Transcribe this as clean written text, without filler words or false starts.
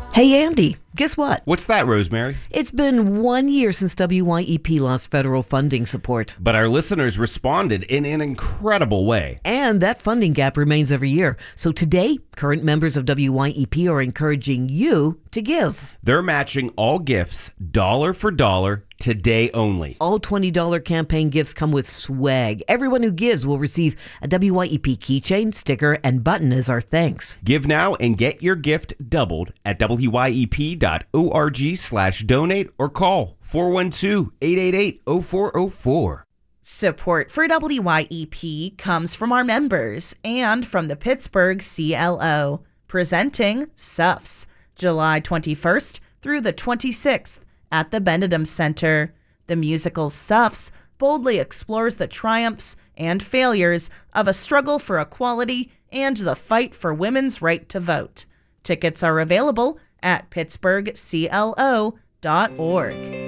Hey, Andy, guess what? What's that, Rosemary? It's been 1 year since WYEP lost federal funding support. But our listeners responded in an incredible way. And that funding gap remains every year. So today, current members of WYEP are encouraging you to give. They're matching all gifts, dollar for dollar, today only. All $20 campaign gifts come with swag. Everyone who gives will receive a WYEP keychain, sticker, and button as our thanks. Give now and get your gift doubled at wyep.org/donate or call 412-888-0404. Support for WYEP comes from our members and from the Pittsburgh CLO, presenting SUFS, July 21st through the 26th at the Benedum Center. The musical SUFS boldly explores the triumphs and failures of a struggle for equality and the fight for women's right to vote. Tickets are available at pittsburghclo.org.